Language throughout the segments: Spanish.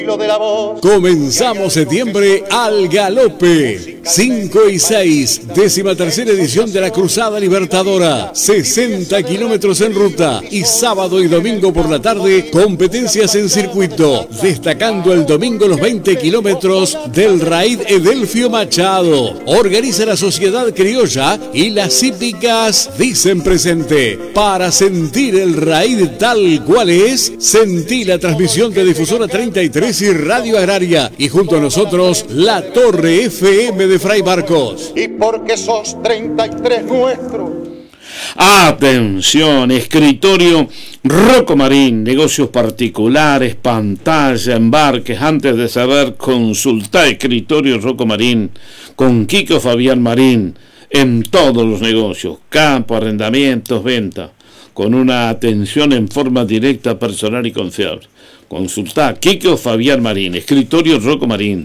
De la voz. Comenzamos septiembre al galope. 5 y 6, 13ª edición de la Cruzada Libertadora. 60 kilómetros en ruta y sábado y domingo por la tarde, competencias en circuito. Destacando el domingo los 20 kilómetros del Raid Edelfio Machado. Organiza la Sociedad Criolla y las hípicas dicen presente. Para sentir el Raid tal cual es, sentí la transmisión de Difusora 33 y Radio Agraria, y junto a nosotros la Torre FM de Fray Barcos. Y porque sos 33 nuestro. Atención, escritorio Rocco Marín, negocios particulares, pantalla, embarques. Antes de saber, consulta escritorio Rocco Marín con Kiko Fabián Marín en todos los negocios, campo, arrendamientos, venta, con una atención en forma directa, personal y confiable. Consulta Kiko Fabián Marín, escritorio Rocco Marín,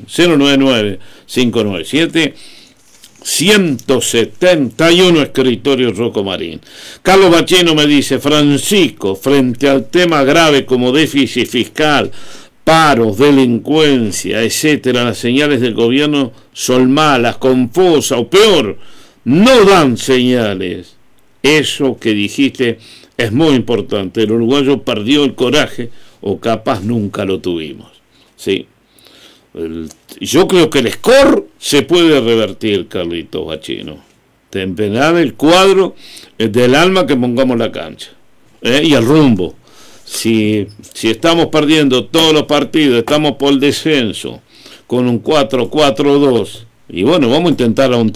099-597-171, escritorio Rocco Marín. Carlos Bacheno me dice: Francisco, frente al tema grave como déficit fiscal, paros, delincuencia, etcétera, las señales del gobierno son malas, confusas o peor, no dan señales. Eso que dijiste es muy importante. El uruguayo perdió el coraje, o capaz nunca lo tuvimos. ¿Sí? Yo creo que el score se puede revertir, Carlitos Bachino. Temperar el cuadro del alma que pongamos la cancha. Y el rumbo. Si estamos perdiendo todos los partidos, estamos por el descenso, con un 4-4-2, y bueno, vamos a intentar a un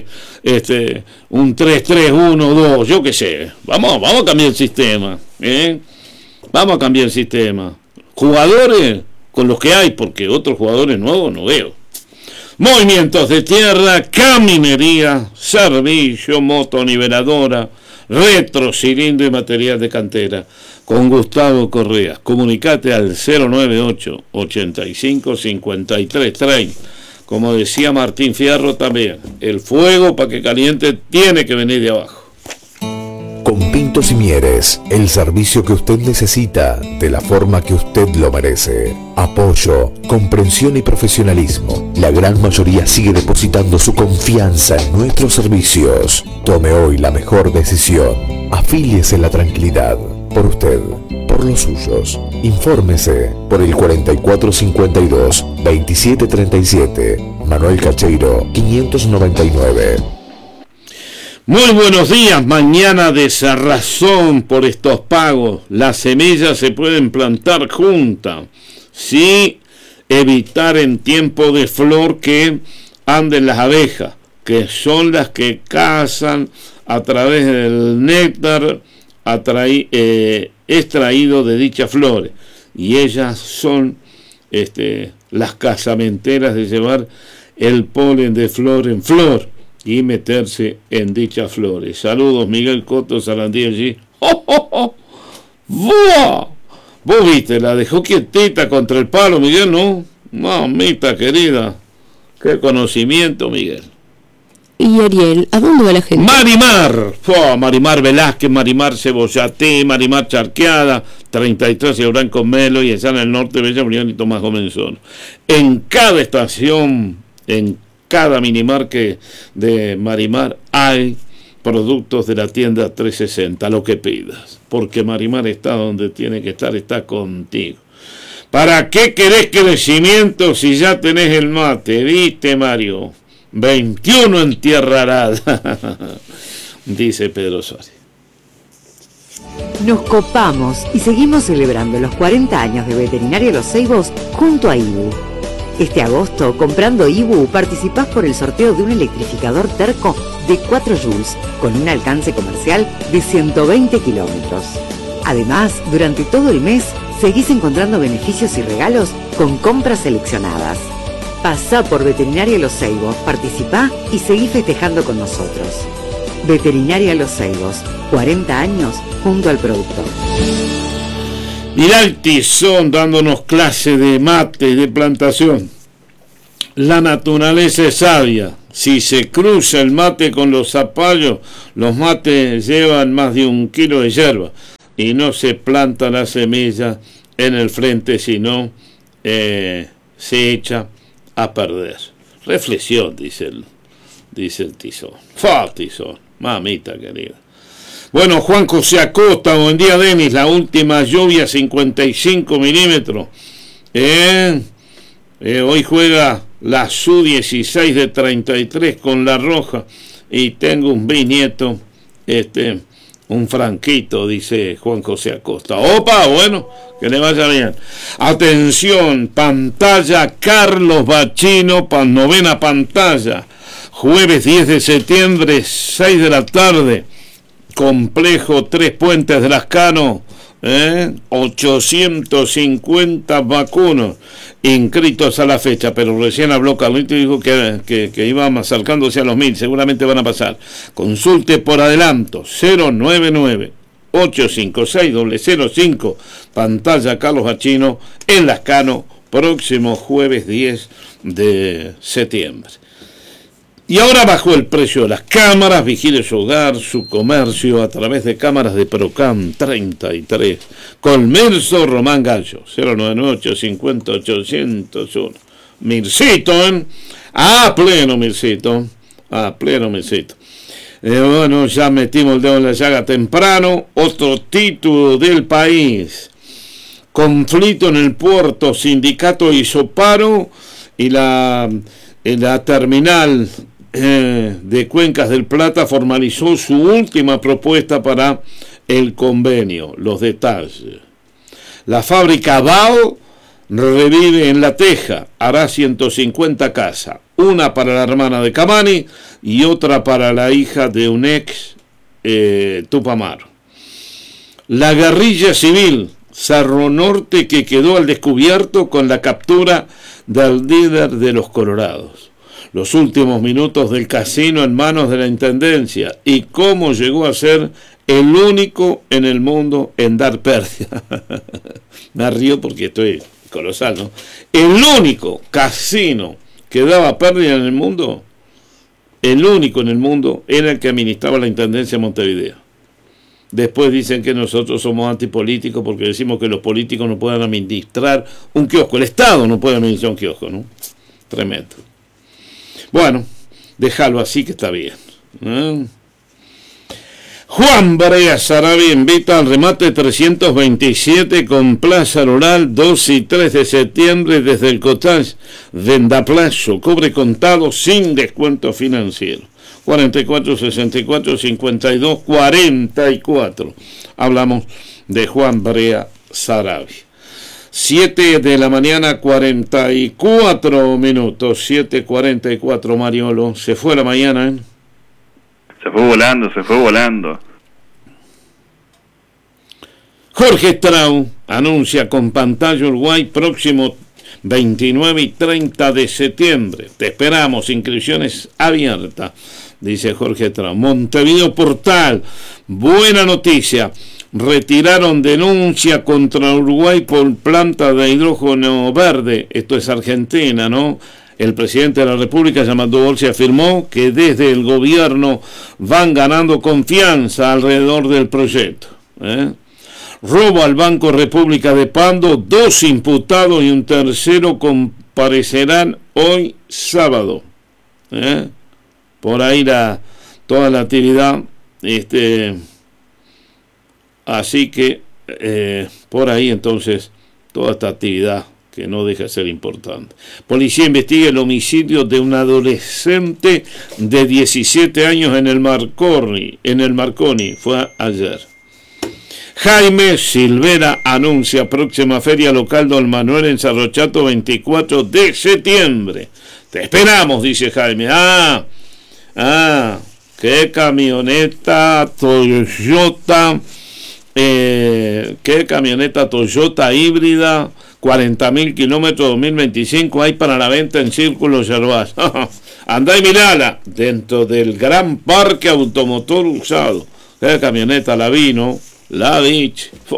3-3-1-2, yo qué sé. Vamos a cambiar el sistema. Vamos a cambiar el sistema. Jugadores con los que hay, porque otros jugadores nuevos no veo. Movimientos de tierra, caminería, servicio, motoniveladora, retrocilindro y material de cantera. Con Gustavo Correa. Comunicate al 098-85-5330. Como decía Martín Fierro también, el fuego para que caliente tiene que venir de abajo. Con Pintos y Mieres, el servicio que usted necesita de la forma que usted lo merece. Apoyo, comprensión y profesionalismo. La gran mayoría sigue depositando su confianza en nuestros servicios. Tome hoy la mejor decisión. Afíliese en la tranquilidad. Por usted, por los suyos. Infórmese por el 4452-2737. Manuel Cacheiro, 599. Muy buenos días. Mañana de cerrazón por estos pagos. Las semillas se pueden plantar juntas. Sí, evitar en tiempo de flor que anden las abejas, que son las que cazan a través del néctar extraído de dichas flores, y ellas son las casamenteras de llevar el polen de flor en flor y meterse en dichas flores. Saludos, Miguel Coto, Sarandí allí. ¡Oh, oh, oh! ¡Buah! Vos viste, la dejó quietita contra el palo, Miguel, ¿no? Mamita querida, qué conocimiento, Miguel. Y Ariel, ¿a dónde va la gente? Marimar, Marimar Velázquez, Marimar Cebollaté, Marimar Charqueada, 33 y Branco Melo, y allá en el norte Bella Unión y Tomás Gomenzón. En cada estación, en cada minimarket de Marimar hay productos de la tienda 360, lo que pidas, porque Marimar está donde tiene que estar, está contigo. ¿Para qué querés crecimiento si ya tenés el mate? ¿Viste, Mario? 21 en Tierra Arada, dice Pedro Suárez. Nos copamos y seguimos celebrando los 40 años de Veterinaria Los Ceibos junto a IBU. Este agosto, comprando IBU, participás por el sorteo de un electrificador terco de 4 joules con un alcance comercial de 120 kilómetros. Además, durante todo el mes, seguís encontrando beneficios y regalos con compras seleccionadas. Pasá por Veterinaria Los Ceibos, participá y seguí festejando con nosotros. Veterinaria Los Ceibos, 40 años junto al productor. Mirá el Tizón dándonos clase de mate y de plantación. La naturaleza es sabia. Si se cruza el mate con los zapallos, los mates llevan más de 1 kilo de hierba y no se planta la semilla en el frente, sino se echa a perder. Reflexión, dice el Tizón. Tizón, mamita querida. Bueno, Juan José Acosta, buen día, Denis. La última lluvia, 55 milímetros. Hoy juega la Su-16 de 33 con La Roja. Y tengo un bisnieto, un franquito, dice Juan José Acosta. ¡Opa! Bueno, que le vaya bien. Atención, pantalla Carlos Bachino, novena pantalla. Jueves 10 de septiembre, 6 de la tarde. Complejo Tres Puentes de Lascano, 850 vacunos inscritos a la fecha, pero recién habló Carlito y dijo que iban acercándose a los 1000, seguramente van a pasar. Consulte por adelanto, 099-856-005, pantalla Carlos Bachino, en Lascano, próximo jueves 10 de septiembre. Y ahora bajó el precio de las cámaras. Vigile su hogar, su comercio a través de cámaras de Procam 33. Colmerso Román Gallo, 098-50-801. Mircito, a pleno Mircito. Bueno, ya metimos el dedo en la llaga temprano. Otro título del país. Conflicto en el puerto, sindicato hizo paro y la terminal de Cuencas del Plata formalizó su última propuesta para el convenio. Los detalles. La fábrica BAO revive en La Teja, hará 150 casas, una para la hermana de Camani y otra para la hija de un ex Tupamaro. La guerrilla civil, Cerro Norte, que quedó al descubierto con la captura del líder de los Colorados. Los últimos minutos del casino en manos de la Intendencia y cómo llegó a ser el único en el mundo en dar pérdida. Me río porque estoy colosal, ¿no? El único casino que daba pérdida en el mundo, el único en el mundo, era el que administraba la Intendencia de Montevideo. Después dicen que nosotros somos antipolíticos porque decimos que los políticos no pueden administrar un kiosco. El Estado no puede administrar un kiosco, ¿no? Tremendo. Bueno, déjalo así que está bien. Juan Barea Sarabia invita al remate 327 con Plaza Rural 2 y 3 de septiembre desde el Cottage Vendaplazo. Cobre contado sin descuento financiero. 44 64 52 44. Hablamos de Juan Barea Sarabia. 7 de la mañana, 44 minutos. 7:44, Mariolo. Se fue la mañana, ¿eh? Se fue volando. Jorge Strauss anuncia con pantalla Uruguay próximo 29 y 30 de septiembre. Te esperamos, inscripciones abiertas, dice Jorge Strauss. Montevideo Portal, buena noticia. Retiraron denuncia contra Uruguay por planta de hidrógeno verde. Esto es Argentina, ¿no? El presidente de la República, llamado Bolsi, afirmó que desde el gobierno van ganando confianza alrededor del proyecto. Robo al Banco República de Pando, 2 imputados y un tercero comparecerán hoy sábado. Por ahí toda la actividad, así que por ahí entonces toda esta actividad que no deja de ser importante. Policía investiga el homicidio de un adolescente de 17 años en el Marconi, fue ayer. Jaime Silvera anuncia próxima feria local Don Manuel en Cerro Chato 24 de septiembre. Te esperamos, dice Jaime. Qué camioneta Toyota, Toyota híbrida, 40.000 kilómetros 2025 hay para la venta en Círculo Yerbás. Andá y mirala dentro del gran parque automotor usado. Qué camioneta, la vi, ¿no? La vi,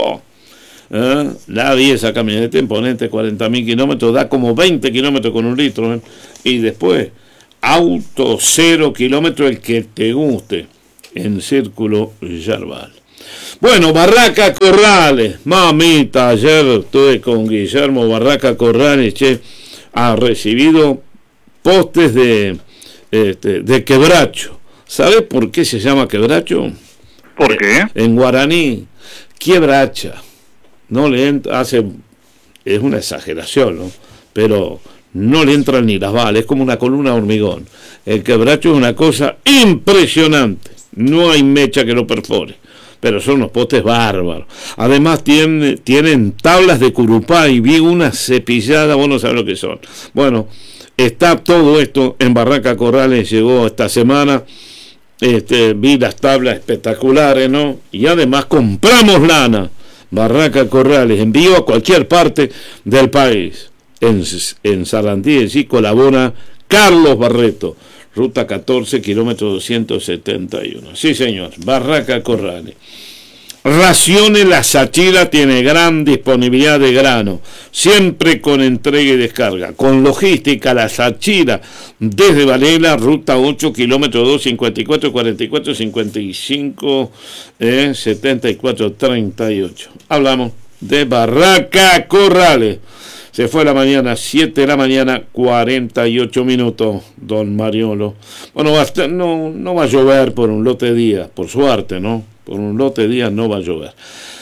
la vi, esa camioneta imponente, 40.000 kilómetros, da como 20 kilómetros con un litro, y después auto 0 kilómetros, el que te guste, en Círculo Yerbal. Bueno, Barraca Corrales, mamita, ayer estuve con Guillermo Barraca Corrales, che, ha recibido postes de quebracho. ¿Sabes por qué se llama quebracho? ¿Por qué? En guaraní, quebracha. No le entra, es una exageración, ¿no? Pero no le entran ni las balas, es como una columna de hormigón. El quebracho es una cosa impresionante, no hay mecha que lo perfore, pero son unos postes bárbaros. Además tienen tablas de curupá y vi una cepillada, vos no sabés lo que son. Bueno, está todo esto en Barraca Corrales, llegó esta semana. Vi las tablas espectaculares, ¿no? Y además compramos lana. Barraca Corrales, envío a cualquier parte del país. En Sarandí sí colabora Carlos Barreto, ruta 14, kilómetro 271. Sí, señor, Barraca Corrales. Raciones La Sachila tiene gran disponibilidad de grano, siempre con entrega y descarga. Con logística La Sachila, desde Varela, ruta 8, kilómetro 2, 54, 44, 55, 74, 38. Hablamos de Barraca Corrales. Se fue a la mañana, 7 de la mañana, 48 minutos, don Mariolo. Bueno, no va a llover por un lote de días, por suerte, ¿no? Por un lote de días no va a llover.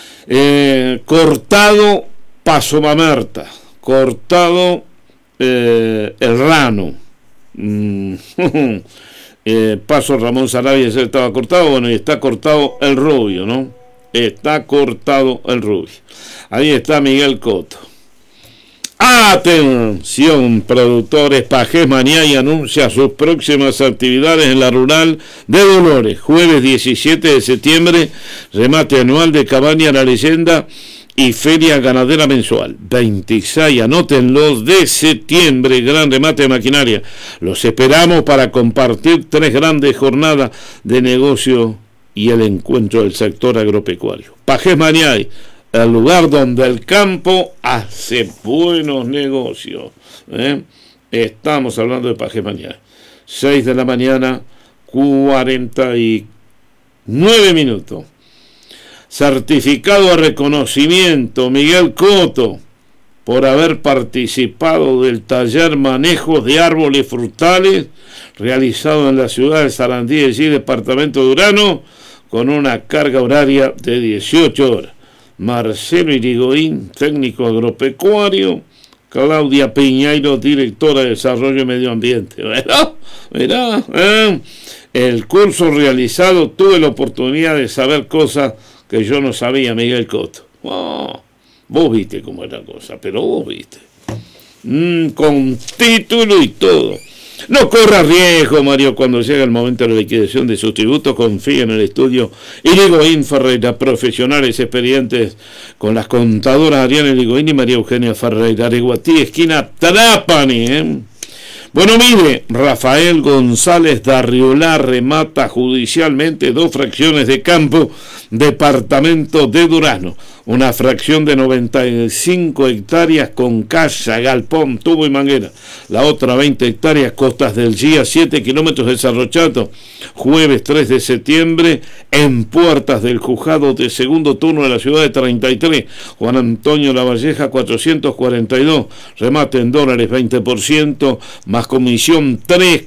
Cortado Paso Mamerta, cortado el Rano. Paso Ramón Sarabia ese estaba cortado, bueno, y está cortado el Rubio, ¿no? Está cortado el Rubio. Ahí está Miguel Coto. Atención, productores, Pajés Maniay anuncia sus próximas actividades en la rural de Dolores. Jueves 17 de septiembre, remate anual de Cabaña La Leyenda y feria ganadera mensual. 26, anótenlos, de septiembre, gran remate de maquinaria. Los esperamos para compartir 3 grandes jornadas de negocio y el encuentro del sector agropecuario. Pajés Maniay, el lugar donde el campo hace buenos negocios. Estamos hablando de Pajés Maniay. 6 de la mañana, 49 minutos. Certificado de reconocimiento Miguel Coto por haber participado del taller Manejos de Árboles Frutales realizado en la ciudad de Sarandí, departamento de Durano, con una carga horaria de 18 horas. Marcelo Irigoyen, técnico agropecuario. Claudia Piñeiro, directora de Desarrollo y Medio Ambiente. Mirá, el curso realizado, tuve la oportunidad de saber cosas que yo no sabía, Miguel Coto. Vos viste cómo es la cosa, pero vos viste. Con título y todo. No corra riesgo, Mario, cuando llega el momento de la liquidación de sus tributos. Confía en el estudio Irigoyen Ferreira, profesionales experientes con las contadoras Ariana Irigoyen y María Eugenia Ferreira. Areguatí, esquina Trapani, Bueno, mire, Rafael González Darriolá remata judicialmente 2 fracciones de campo, departamento de Durano. Una fracción de 95 hectáreas con casa, galpón, tubo y manguera. La otra 20 hectáreas, Costas del Gía, 7 kilómetros de Cerro Chato. Jueves 3 de septiembre, en Puertas del Juzgado de segundo turno de la ciudad de 33. Juan Antonio Lavalleja, 442. Remate en dólares, 20%, más comisión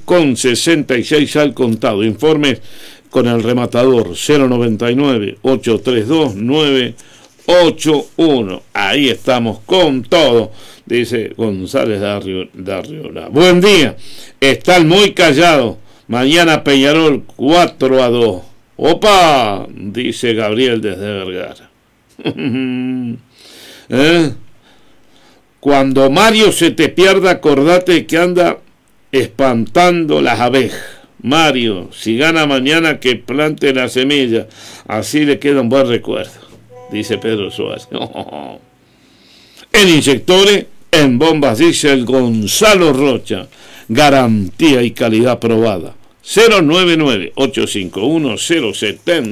3,66 al contado. Informes con el rematador 099-832-981. Ahí estamos con todo, dice González Darriola. Buen día, están muy callados. Mañana Peñarol 4-2. ¡Opa! Dice Gabriel desde Vergara. Cuando Mario se te pierda, acordate que anda espantando las abejas. Mario, si gana mañana, que plante la semilla, así le queda un buen recuerdo, dice Pedro Suárez. En inyectores, en bombas diésel Gonzalo Rocha, garantía y calidad probada.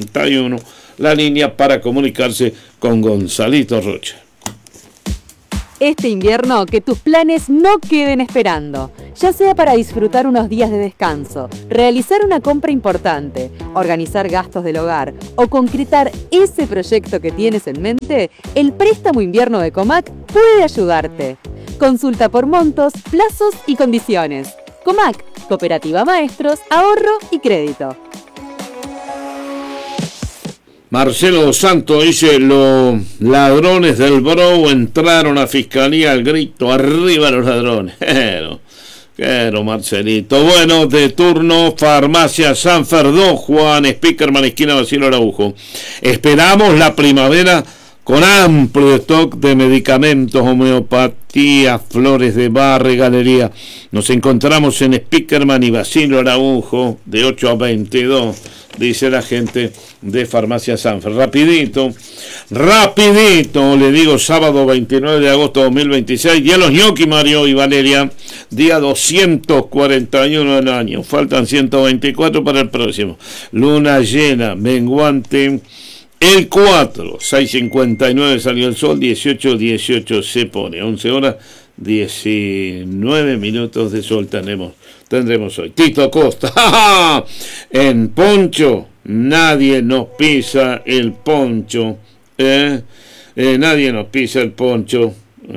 099-851-071, la línea para comunicarse con Gonzalito Rocha. Este invierno que tus planes no queden esperando, ya sea para disfrutar unos días de descanso, realizar una compra importante, organizar gastos del hogar o concretar ese proyecto que tienes en mente, el préstamo invierno de Comac puede ayudarte. Consulta por montos, plazos y condiciones. Comac, Cooperativa Maestros, Ahorro y Crédito. Marcelo Santos dice: los ladrones del Bro entraron a fiscalía al grito, arriba los ladrones. Quiero, Marcelito. Bueno, de turno, Farmacia Sanfer 2, Juan Spickerman, esquina Basilio Araujo. Esperamos la primavera con amplio stock de medicamentos, homeopatía, flores de bar, regalería. Nos encontramos en Spickerman y Basilio Araujo de 8 a 22, dice la gente de Farmacia Sanfer. Rapidito, le digo, sábado 29 de agosto de 2026, día de los ñoquis, Mario y Valeria, día 241 del año, faltan 124 para el próximo. Luna llena, menguante, el 4, 6:59 salió el sol, 18 se pone, 11 horas, 19 minutos de sol tendremos hoy. Tito Costa, en poncho, nadie nos pisa el poncho, nadie nos pisa el poncho,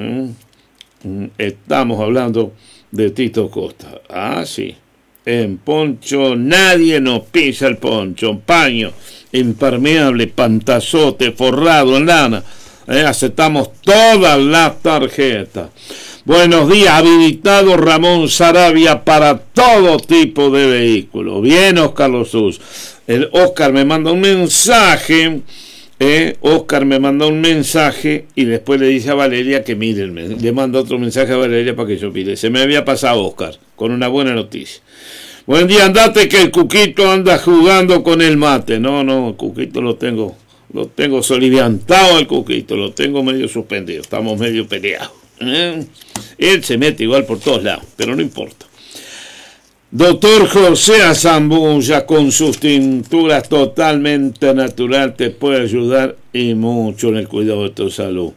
estamos hablando de Tito Costa, sí, en poncho, nadie nos pisa el poncho, paño impermeable, pantazote, forrado en lana, aceptamos todas las tarjetas. Buenos días, habilitado Ramón Sarabia para todo tipo de vehículos. Bien, Oscar Losuz. El Oscar me manda un mensaje, y después le dice a Valeria que mírenme. Le manda otro mensaje a Valeria para que yo mire. Se me había pasado Oscar, con una buena noticia. Buen día, andate que el Cuquito anda jugando con el mate. No, el Cuquito lo tengo soliviantado, el Cuquito, lo tengo medio suspendido, estamos medio peleados. Él se mete igual por todos lados, pero no importa. Doctor José Azambulla, con sus tinturas totalmente natural, te puede ayudar y mucho en el cuidado de tu salud.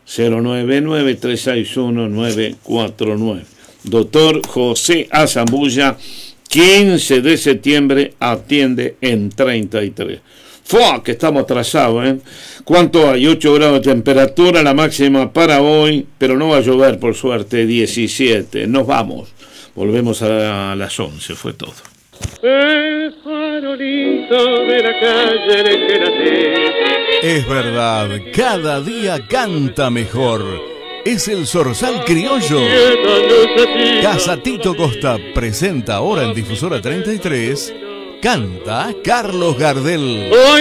099-361-949. Doctor José Azambulla, 15 de septiembre, atiende en 33. ¡Fua! Que estamos atrasados, ¿Cuánto hay? 8 grados de temperatura, la máxima para hoy, pero no va a llover, por suerte, 17. Nos vamos. Volvemos a las 11, fue todo. El farolito de la calle en el que nací. Es verdad, cada día canta mejor. Es el Zorzal Criollo. Casa Tito Costa presenta ahora en Difusora 33, canta Carlos Gardel.